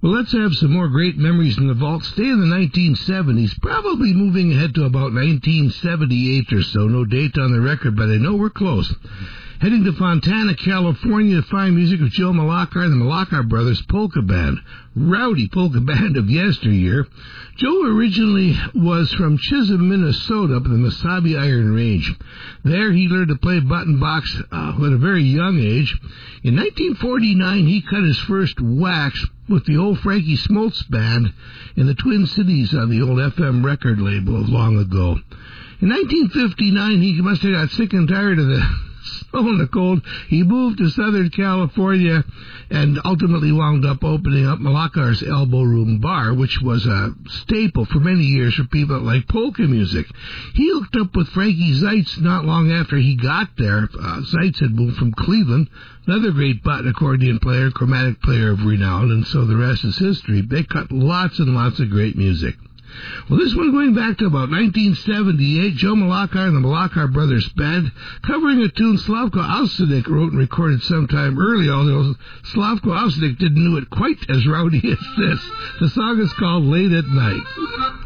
Well, let's have some more great memories in the vault. Stay in the 1970s, probably moving ahead to about 1978 or so. No date on the record, but I know we're close. Heading to Fontana, California to find music of Joe Malachar and the Malachar Brothers Polka Band. Rowdy polka band of yesteryear. Joe originally was from Chisholm, Minnesota, up in the Mesabi Iron Range. There he learned to play button box at a very young age. In 1949, he cut his first wax with the old Frankie Smoltz band in the Twin Cities on the old FM record label of long ago. In 1959, he must have got sick and tired of the snow and the cold. He moved to Southern California and ultimately wound up opening up Malachar's Elbow Room Bar, which was a staple for many years for people that like polka music. He hooked up with Frankie Zeitz not long after he got there. Zeitz had moved from Cleveland, another great button accordion player, chromatic player of renown, and so the rest is history. They cut lots and lots of great music. Well, this one going back to about 1978, Joe Malachar and the Malachar Brothers Band, covering a tune Slavko Avsenik wrote and recorded sometime early, although Slavko Avsenik didn't do it quite as rowdy as this. The song is called Late at Night.